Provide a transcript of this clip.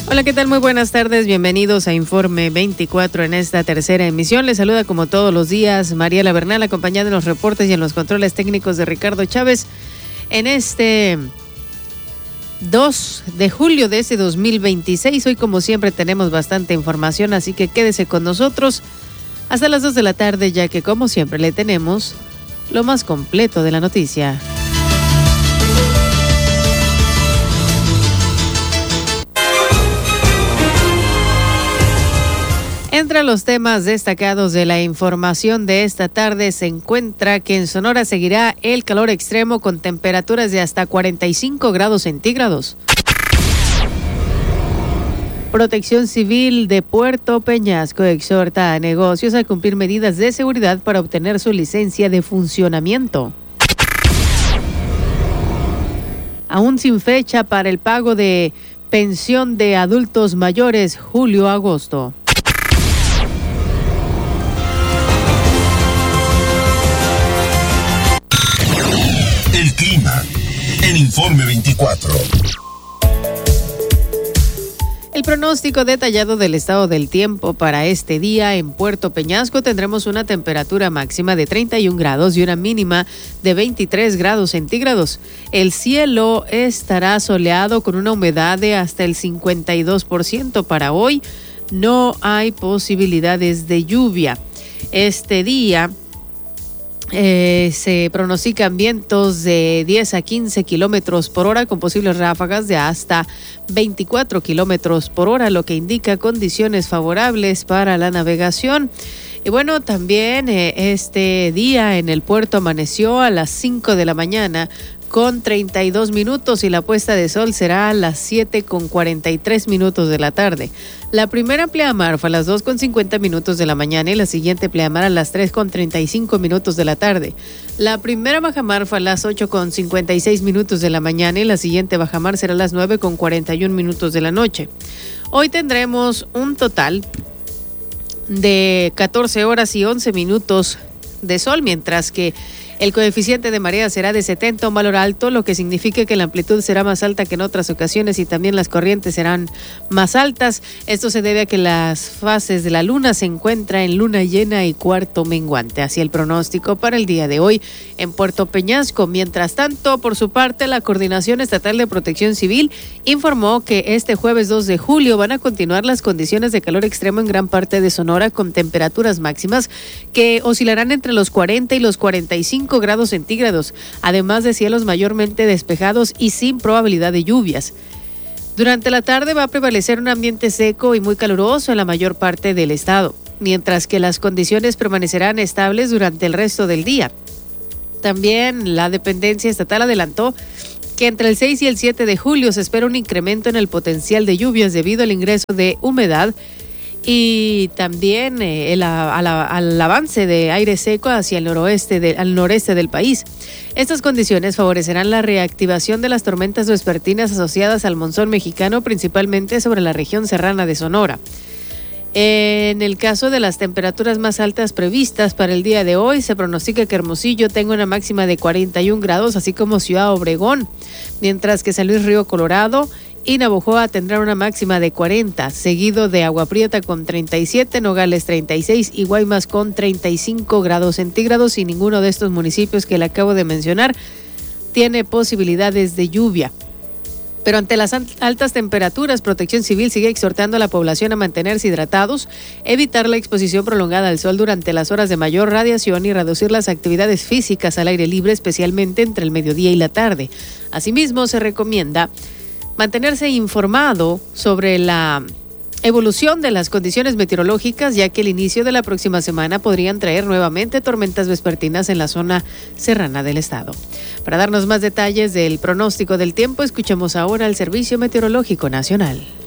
Hola, ¿qué tal? Muy buenas tardes. Bienvenidos a Informe 24 en esta tercera emisión. Les saluda como todos los días Mariela Bernal, acompañada en los reportes y en los controles técnicos de Ricardo Chávez. En este 2 de julio de este 2026, hoy como siempre tenemos bastante información, así que quédese con nosotros hasta las 2 de la tarde, ya que como siempre le tenemos lo más completo de la noticia. Entre los temas destacados de la información de esta tarde se encuentra que en Sonora seguirá el calor extremo con temperaturas de hasta 45 grados centígrados. Protección Civil de Puerto Peñasco exhorta a negocios a cumplir medidas de seguridad para obtener su licencia de funcionamiento. Aún sin fecha para el pago de pensión de adultos mayores julio-agosto. El clima en Informe 24. El pronóstico detallado del estado del tiempo para este día en Puerto Peñasco: tendremos una temperatura máxima de 31 grados y una mínima de 23 grados centígrados. El cielo estará soleado con una humedad de hasta el 52%. Para hoy no hay posibilidades de lluvia. Este día se pronostican vientos de 10 a 15 kilómetros por hora con posibles ráfagas de hasta 24 kilómetros por hora, lo que indica condiciones favorables para la navegación. Y bueno, también este día en el puerto amaneció a las 5 de la mañana con 32 minutos y la puesta de sol será a las 7 con 43 minutos de la tarde. La primera pleamar fue a las 2 con 50 minutos de la mañana y la siguiente pleamar a las 3 con 35 minutos de la tarde. La primera bajamar fue a las 8 con 56 minutos de la mañana y la siguiente bajamar será a las 9 con 41 minutos de la noche. Hoy tendremos un total de 14 horas y 11 minutos de sol, mientras que el coeficiente de marea será de 70, un valor alto, lo que significa que la amplitud será más alta que en otras ocasiones y también las corrientes serán más altas. Esto se debe a que las fases de la luna se encuentran en luna llena y cuarto menguante. Así el pronóstico para el día de hoy en Puerto Peñasco. Mientras tanto, por su parte, la Coordinación Estatal de Protección Civil informó que este jueves 2 de julio van a continuar las condiciones de calor extremo en gran parte de Sonora, con temperaturas máximas que oscilarán entre los 40 y los 45 grados centígrados, además de cielos mayormente despejados y sin probabilidad de lluvias. Durante la tarde va a prevalecer un ambiente seco y muy caluroso en la mayor parte del estado, mientras que las condiciones permanecerán estables durante el resto del día. También la dependencia estatal adelantó que entre el 6 y el 7 de julio se espera un incremento en el potencial de lluvias debido al ingreso de humedad y también al avance de aire seco hacia el al noreste del país. Estas condiciones favorecerán la reactivación de las tormentas vespertinas asociadas al monzón mexicano, principalmente sobre la región serrana de Sonora. En el caso de las temperaturas más altas previstas para el día de hoy, se pronostica que Hermosillo tenga una máxima de 41 grados, así como Ciudad Obregón, mientras que San Luis Río Colorado y Navojoa tendrán una máxima de 40, seguido de Agua Prieta con 37, Nogales 36 y Guaymas con 35 grados centígrados, y ninguno de estos municipios que le acabo de mencionar tiene posibilidades de lluvia. Pero ante las altas temperaturas, Protección Civil sigue exhortando a la población a mantenerse hidratados, evitar la exposición prolongada al sol durante las horas de mayor radiación y reducir las actividades físicas al aire libre, especialmente entre el mediodía y la tarde. Asimismo, se recomienda mantenerse informado sobre la evolución de las condiciones meteorológicas, ya que el inicio de la próxima semana podrían traer nuevamente tormentas vespertinas en la zona serrana del estado. Para darnos más detalles del pronóstico del tiempo, escuchemos ahora al Servicio Meteorológico Nacional.